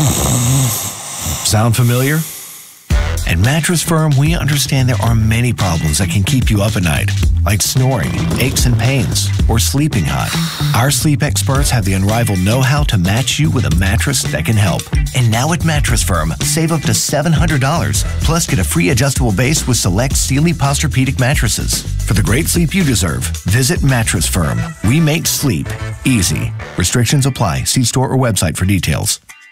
Sound familiar? At Mattress Firm, we understand there are many problems that can keep you up at night, like snoring, aches and pains, or sleeping hot. Our sleep experts have the unrivaled know-how to match you with a mattress that can help. And now at Mattress Firm, save up to $700, plus get a free adjustable base with select Sealy Posturepedic mattresses. For the great sleep you deserve, visit Mattress Firm. We make sleep easy. Restrictions apply. See store or website for details.